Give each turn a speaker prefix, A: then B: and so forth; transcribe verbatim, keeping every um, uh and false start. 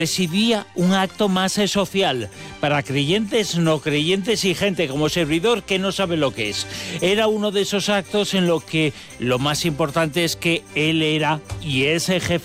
A: presidía un acto más eh, social para creyentes, no creyentes y gente como servidor que no sabe lo que es. Era uno de esos actos en lo que lo más importante es que él era y es el jefe